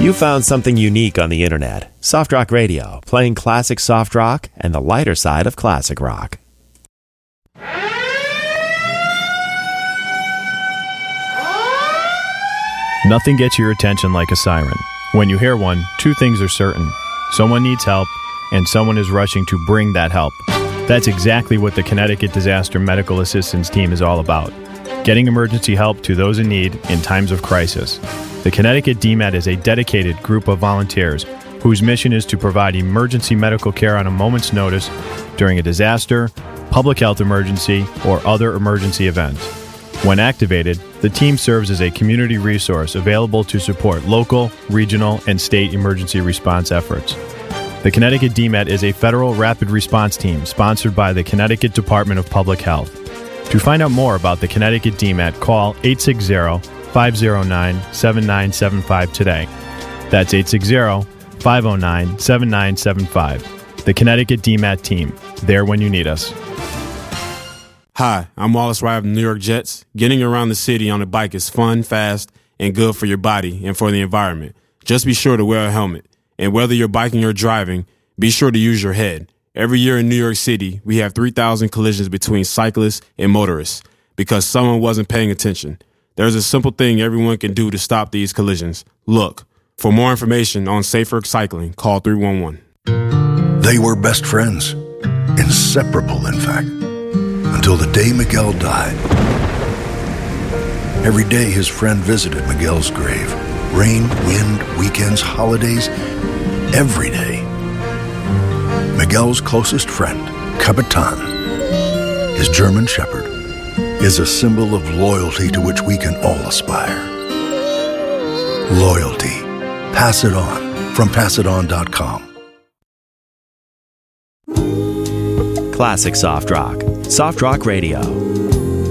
You found something unique on the internet. Soft Rock Radio, playing classic soft rock and the lighter side of classic rock. Nothing gets your attention like a siren. When you hear one, two things are certain. Someone needs help, and someone is rushing to bring that help. That's exactly what the Connecticut Disaster Medical Assistance Team is all about. Getting emergency help to those in need in times of crisis. The Connecticut DMAT is a dedicated group of volunteers whose mission is to provide emergency medical care on a moment's notice during a disaster, public health emergency, or other emergency events. When activated, the team serves as a community resource available to support local, regional, and state emergency response efforts. The Connecticut DMAT is a federal rapid response team sponsored by the Connecticut Department of Public Health. To find out more about the Connecticut DMAT, call 860-509-7975 today. That's 860-509-7975. The Connecticut DMAT team, there when you need us. Hi, I'm Wallace Wright of the New York Jets. Getting around the city on a bike is fun, fast, and good for your body and for the environment. Just be sure to wear a helmet. And whether you're biking or driving, be sure to use your head. Every year in New York City, we have 3,000 collisions between cyclists and motorists because someone wasn't paying attention. There's a simple thing everyone can do to stop these collisions. Look. For more information on safer cycling, call 311. They were best friends. Inseparable, in fact. Until the day Miguel died. Every day his friend visited Miguel's grave. Rain, wind, weekends, holidays, every day. Miguel's closest friend, Capitan, his German Shepherd, is a symbol of loyalty to which we can all aspire. Loyalty. Pass it on from passiton.com. Classic soft rock. Soft Rock Radio.